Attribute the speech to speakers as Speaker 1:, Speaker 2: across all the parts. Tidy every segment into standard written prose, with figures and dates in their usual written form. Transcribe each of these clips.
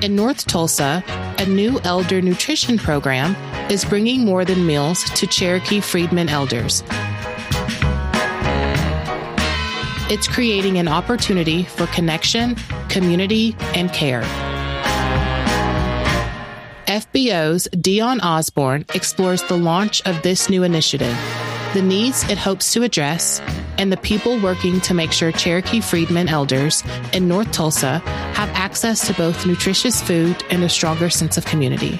Speaker 1: In North Tulsa, a new elder nutrition program is bringing more than meals to Cherokee Freedmen elders. It's creating an opportunity for connection, community, and care. FBO's Dion Osborne explores the launch of this new initiative, the needs it hopes to address, and the people working to make sure Cherokee Freedmen elders in North Tulsa have access to both nutritious food and a stronger sense of community.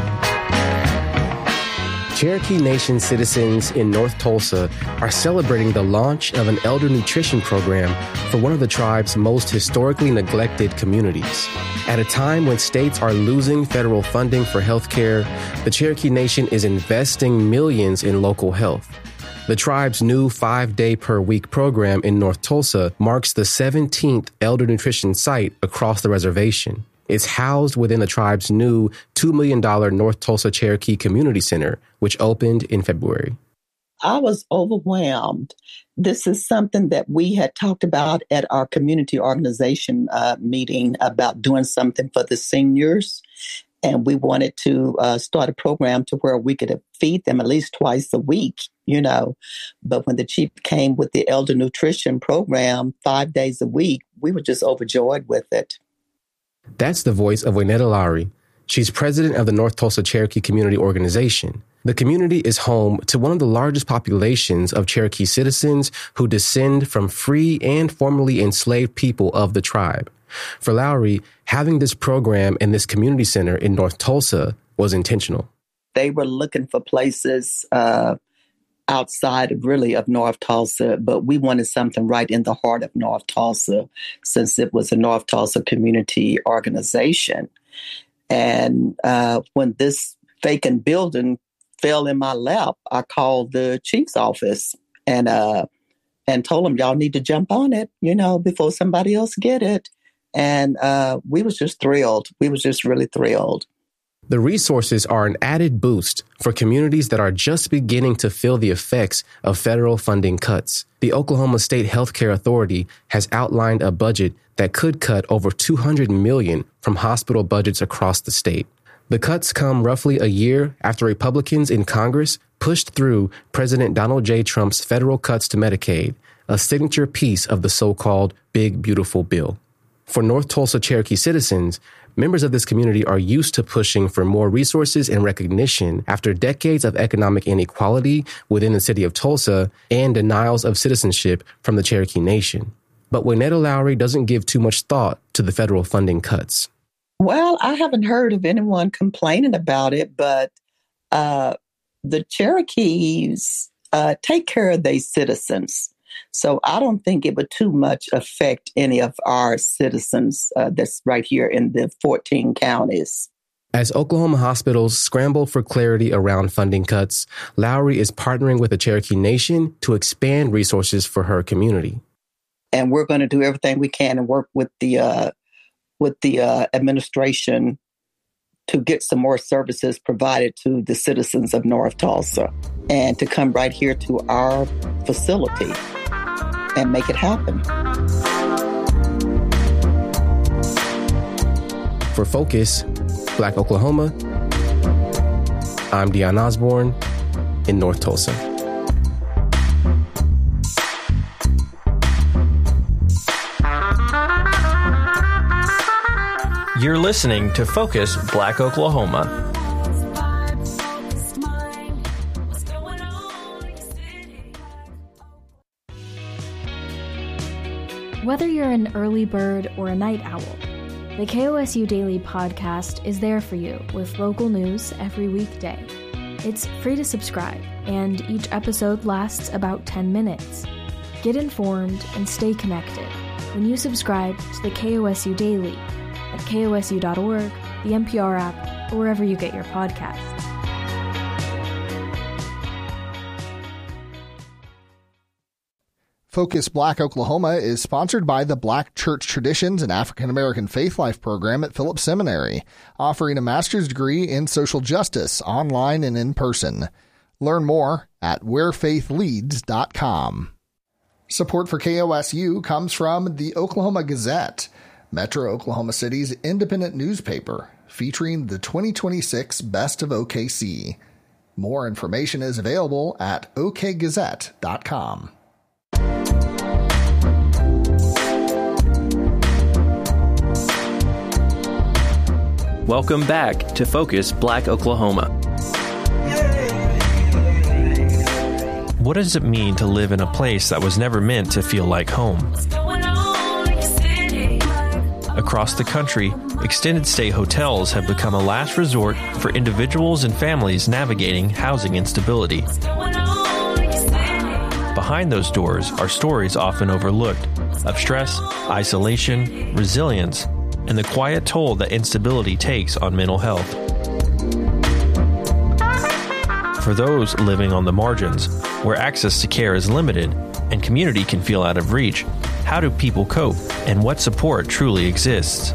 Speaker 2: Cherokee Nation citizens in North Tulsa are celebrating the launch of an elder nutrition program for one of the tribe's most historically neglected communities. At a time when states are losing federal funding for healthcare, the Cherokee Nation is investing millions in local health. The tribe's new 5-day-per-week program in North Tulsa marks the 17th elder nutrition site across the reservation. It's housed within the tribe's new $2 million North Tulsa Cherokee Community Center, which opened in February.
Speaker 3: I was overwhelmed. This is something that we had talked about at our community organization meeting about doing something for the seniors. And we wanted to start a program to where we could feed them at least twice a week, you know. But when the chief came with the elder nutrition program 5 days a week, we were just overjoyed with it.
Speaker 2: That's the voice of Waynetta Lowry. She's president of the North Tulsa Cherokee Community Organization. The community is home to one of the largest populations of Cherokee citizens who descend from free and formerly enslaved people of the tribe. For Lowry, having this program in this community center in North Tulsa was intentional.
Speaker 3: They were looking for places outside of North Tulsa, but we wanted something right in the heart of North Tulsa since it was a North Tulsa community organization. And when this vacant building fell in my lap, I called the chief's office and told him, y'all need to jump on it, you know, before somebody else get it. And we was just thrilled. We was just really thrilled.
Speaker 2: The resources are an added boost for communities that are just beginning to feel the effects of federal funding cuts. The Oklahoma State Healthcare Authority has outlined a budget that could cut over $200 million from hospital budgets across the state. The cuts come roughly a year after Republicans in Congress pushed through President Donald J. Trump's federal cuts to Medicaid, a signature piece of the so-called Big Beautiful Bill. For North Tulsa Cherokee citizens, members of this community are used to pushing for more resources and recognition after decades of economic inequality within the city of Tulsa and denials of citizenship from the Cherokee Nation. But Waynetta Lowry doesn't give too much thought to the federal funding cuts.
Speaker 3: Well, I haven't heard of anyone complaining about it, but the Cherokees take care of their citizens. So I don't think it would too much affect any of our citizens that's right here in the 14 counties.
Speaker 2: As Oklahoma hospitals scramble for clarity around funding cuts, Lowry is partnering with the Cherokee Nation to expand resources for her community.
Speaker 3: And we're going to do everything we can and work with the administration to get some more services provided to the citizens of North Tulsa and to come right here to our facility and make it happen.
Speaker 2: For Focus, Black Oklahoma, I'm Dion Osborne in North Tulsa.
Speaker 4: You're listening to Focus Black Oklahoma.
Speaker 5: Whether you're an early bird or a night owl, the KOSU Daily Podcast is there for you with local news every weekday. It's free to subscribe, and each episode lasts about 10 minutes. Get informed and stay connected when you subscribe to the KOSU Daily at kosu.org, the NPR app, or wherever you get your podcasts.
Speaker 6: Focus Black Oklahoma is sponsored by the Black Church Traditions and African American Faith Life program at Phillips Seminary, offering a master's degree in social justice online and in person. Learn more at wherefaithleads.com. Support for KOSU comes from the Oklahoma Gazette. Metro Oklahoma City's independent newspaper, featuring the 2026 Best of OKC. More information is available at okgazette.com.
Speaker 4: Welcome back to Focus Black Oklahoma. What does it mean to live in a place that was never meant to feel like home? Across the country, extended stay hotels have become a last resort for individuals and families navigating housing instability. Behind those doors are stories often overlooked of stress, isolation, resilience, and the quiet toll that instability takes on mental health. For those living on the margins, where access to care is limited and community can feel out of reach, how do people cope, and what support truly exists?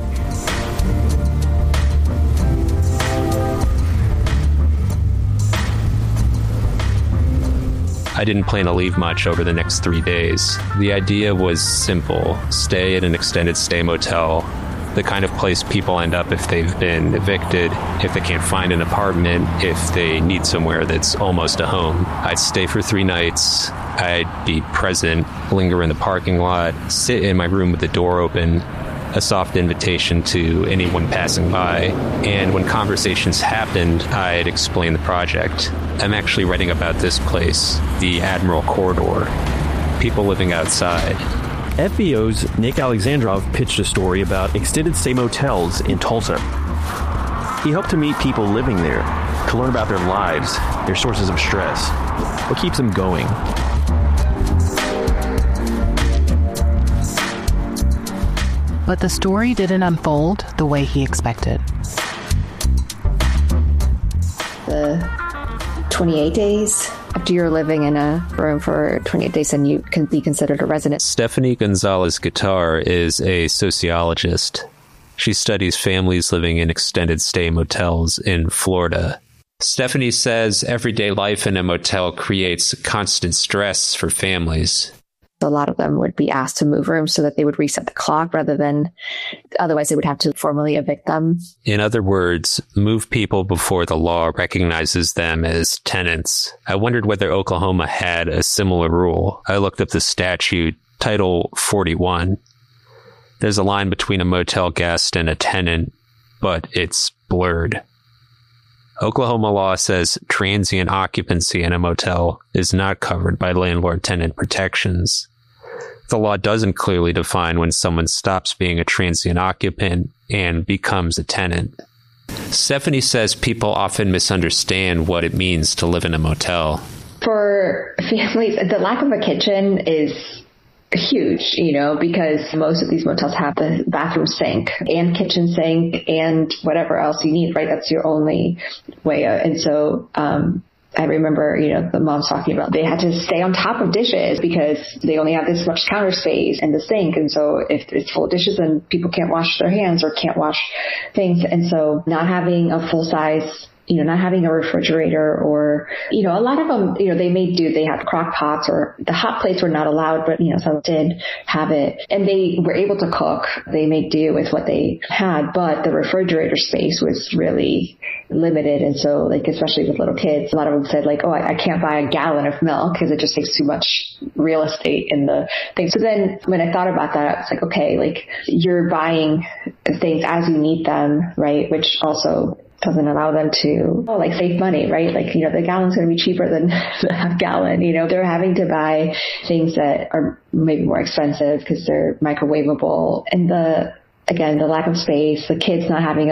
Speaker 7: I didn't plan to leave much over the next 3 days. The idea was simple: stay at an extended stay motel, the kind of place people end up if they've been evicted, if they can't find an apartment, if they need somewhere that's almost a home. I'd stay for 3 nights. I'd be present, linger in the parking lot, sit in my room with the door open, a soft invitation to anyone passing by. And when conversations happened, I'd explain the project. I'm actually writing about this place, the Admiral Corridor, people living outside.
Speaker 4: FBO's Nick Alexandrov pitched a story about extended stay motels in Tulsa. He hoped to meet people living there, to learn about their lives, their sources of stress, what keeps them going.
Speaker 1: But the story didn't unfold the way he expected.
Speaker 8: The 28 days after you're living in a room for 28 days, and you can be considered a resident.
Speaker 7: Stephanie Gonzalez-Guitar is a sociologist. She studies families living in extended stay motels in Florida. Stephanie says everyday life in a motel creates constant stress for families.
Speaker 8: A lot of them would be asked to move rooms so that they would reset the clock rather than, otherwise they would have to formally evict them.
Speaker 7: In other words, move people before the law recognizes them as tenants. I wondered whether Oklahoma had a similar rule. I looked up the statute, Title 41. There's a line between a motel guest and a tenant, but it's blurred. Oklahoma law says transient occupancy in a motel is not covered by landlord-tenant protections. The law doesn't clearly define when someone stops being a transient occupant and becomes a tenant. Stephanie says people often misunderstand what it means to live in a motel.
Speaker 8: For families, the lack of a kitchen is huge, because most of these motels have the bathroom sink and kitchen sink and whatever else you need, right? That's your only way. And so, I remember, the moms talking about they had to stay on top of dishes because they only have this much counter space and the sink. And so if it's full of dishes, then people can't wash their hands or can't wash things. And so not having a full size, not having a refrigerator or, a lot of them, they had crock pots, or the hot plates were not allowed, but, some did have it, and they were able to cook. They made do with what they had, but the refrigerator space was really limited. And so, especially with little kids, a lot of them said I can't buy a gallon of milk because it just takes too much real estate in the thing. So then when I thought about that, it's okay, you're buying things as you need them, right? Which also doesn't allow them to save money, right? The gallon's going to be cheaper than the half gallon. They're having to buy things that are maybe more expensive because they're microwavable. And the lack of space, the kids not having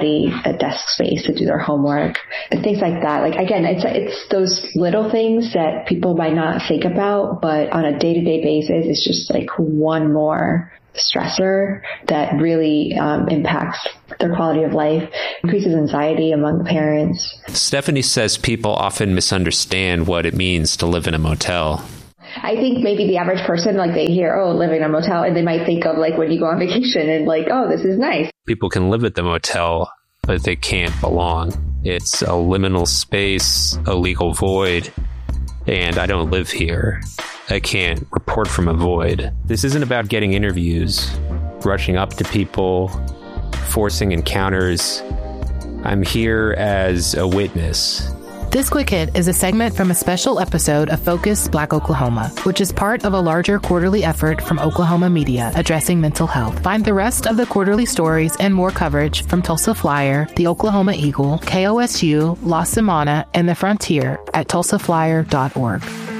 Speaker 8: a desk space to do their homework, and things like that. It's those little things that people might not think about, but on a day-to-day basis, it's just one more stressor that really impacts their quality of life, increases anxiety among the parents.
Speaker 7: Stephanie says people often misunderstand what it means to live in a motel.
Speaker 8: I think maybe the average person, they hear, living in a motel, and they might think of when you go on vacation and this is nice.
Speaker 7: People can live at the motel, but they can't belong. It's a liminal space, a legal void, and I don't live here. I can't report from a void. This isn't about getting interviews. rushing up to people, forcing encounters. I'm here as a witness.
Speaker 1: This Quick Hit is a segment from a special episode of Focus Black Oklahoma, which is part of a larger quarterly effort from Oklahoma media addressing mental health. Find the rest of the quarterly stories and more coverage from Tulsa Flyer, the Oklahoma Eagle, KOSU, La Semana, and The Frontier at tulsaflyer.org.